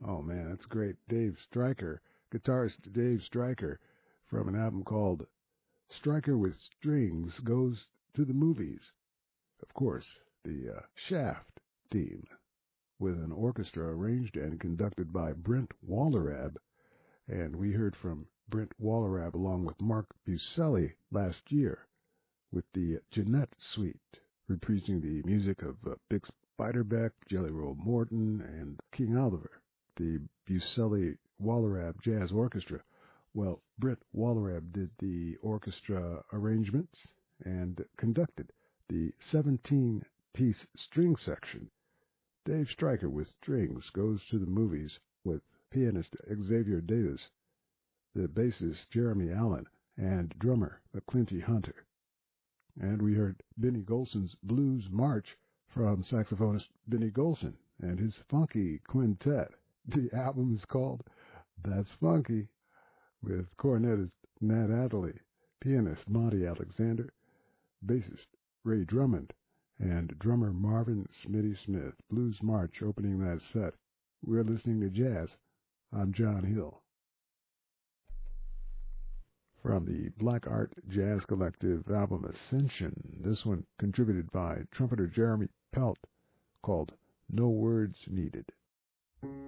Oh man, that's great. Dave Stryker, guitarist Dave Stryker, from an album called Stryker with Strings Goes to the Movies. Of course, the Shaft theme, with an orchestra arranged and conducted by Brent Wallerab. And we heard from Brent Wallerab along with Mark Buselli last year with the Jeanette Suite, reprising the music of Bix Beiderbecke, Jelly Roll Morton, and King Oliver. The Buselli Wallerab Jazz Orchestra. Well, Brent Wallerab did the orchestra arrangements and conducted the 17-piece string section. Dave Stryker with strings goes to the movies with pianist Xavier Davis, the bassist Jeremy Allen, and drummer McClinty Hunter. And we heard Benny Golson's Blues March from saxophonist Benny Golson and his funky quintet. The album is called That's Funky, with cornetist Nat Adderley, pianist Monty Alexander, bassist Ray Drummond, and drummer Marvin Smitty Smith. Blues March opening that set. We're listening to jazz. I'm John Hill. From the Black Art Jazz Collective album Ascension, this one contributed by trumpeter Jeremy Pelt, called No Words Needed.